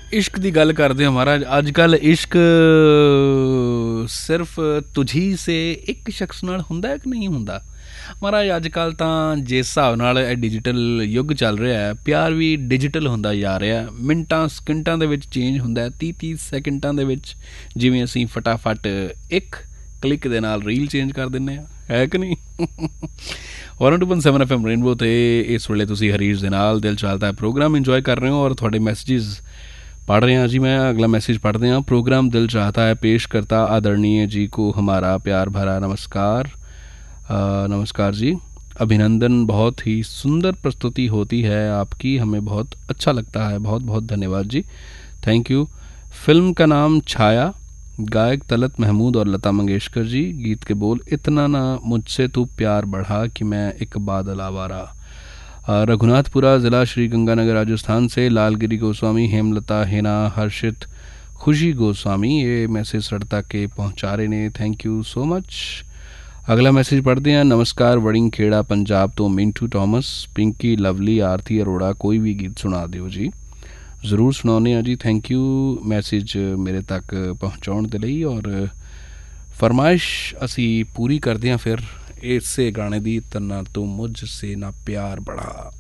इश्क की गल करते हैं महाराज। अजकल इश्क सिर्फ तुझी से एक शख्स नाल हुंदा है कि नहीं हुंदा महाराज। अजकल तो जिस हिसाब नाल डिजिटल युग चल रहा है, प्यार भी डिजिटल हुंदा जा रहा है। मिंटां सकिंटां दे विच चेंज हुंदा है, 30 सैकेंडां दे विच जिवें असीं फटाफट एक क्लिक दे नाल रील चेंज कर दिंने आ, है कि नहीं। 102.7 FM रेनबो ते इस वेले तुसीं हरीश दे नाल दिल चाहता है प्रोग्राम इंजॉय कर रहे हो और थोड़े मैसेजेस पढ़ रहे हैं जी। मैं अगला मैसेज पढ़ते हैं। प्रोग्राम दिल चाहता है पेश करता आदरणीय जी को हमारा प्यार भरा नमस्कार। नमस्कार जी, अभिनंदन। बहुत ही सुंदर प्रस्तुति होती है आपकी, हमें बहुत अच्छा लगता है। बहुत बहुत धन्यवाद जी, थैंक यू। फिल्म का नाम छाया, गायक तलत महमूद और लता मंगेशकर जी। गीत के बोल, इतना ना मुझसे तू प्यार बढ़ा कि मैं एक बादल आवारा। रघुनाथपुरा ज़िला श्री गंगानगर राजस्थान से लालगिरी गोस्वामी, हेमलता, हेना, हर्षित, खुशी गोस्वामी ये मैसेज सड़ता के पहुँचा रहे ने, थैंक यू सो मच। अगला मैसेज पढ़ते हैं। नमस्कार वड़िंग खेड़ा पंजाब तो मिंटू थॉमस, पिंकी, लवली, आरती अरोड़ा, कोई भी गीत सुना दिओ जी। ज़रूर सुनाने जी, थैंक यू मैसेज मेरे तक पहुँचाने के लिए। और फरमाइश असी पूरी करते हैं फिर इसे गाने दी, तना तो मुझ से ना प्यार बढ़ा।